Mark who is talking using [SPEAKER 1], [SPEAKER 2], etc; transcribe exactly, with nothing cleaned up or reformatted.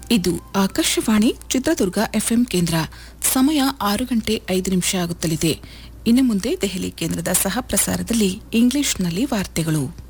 [SPEAKER 1] ಇದು ಆಕಾಶವಾಣಿ ಚಿತ್ರದುರ್ಗ ಎಫ್ಎಂ ಕೇಂದ್ರ. ಸಮಯ ಆರು ಗಂಟೆ ಐದು ನಿಮಿಷ ಆಗುತ್ತಲಿದೆ. ಇನ್ನು ಮುಂದೆ ದೆಹಲಿ ಕೇಂದ್ರದ ಸಹ ಪ್ರಸಾರದಲ್ಲಿ ಇಂಗ್ಲಿಷ್ನಲ್ಲಿ ವಾರ್ತೆಗಳು.